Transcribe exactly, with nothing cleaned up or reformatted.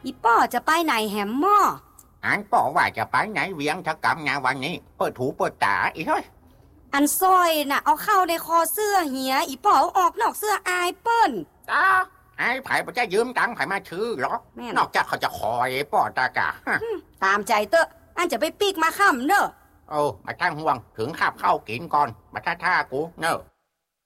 อีป้อจะไปไหนแหมหม้ออันป้อว่าจะไปไหนเวียงทกรรมงานวันนี้เปิดถูเปิดตาอีเฮ้ยอันซอยน่ะเอาเข้าในคอเสื้อเหียอีป้อเอาออกนอกเสื้ออายเปิ้นอ้าไอ้ไผ่จะยืมตังค์ไผ่มาชื่อหรอนอกจากเขาจะคอยป้อตากะตามใจเตอะอันจะไปปีกมาค่ำเนอะโอ้มาตั้งห่วงถึงขับเข้ากินก่อนมาท่าท่ากูเนอะ